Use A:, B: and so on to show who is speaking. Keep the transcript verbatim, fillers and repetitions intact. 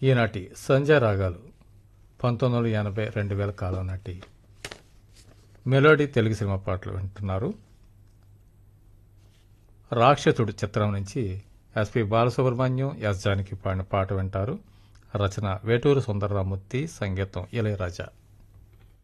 A: ఈనాటి సంధ్యా రాగాలు పంతొమ్మిది వందల ఎనభై రెండు వేల కాలం నాటి మెలోడీ తెలుగు సినిమా పాటలు వింటున్నారు. రాక్షసుడు చిత్రం నుంచి ఎస్పి బాలసుబ్రహ్మణ్యం, ఎస్ జానకి పాడిన పాట వింటారు. రచన వేటూరు సుందరరామూర్తి, సంగీతం ఇళయరాజా.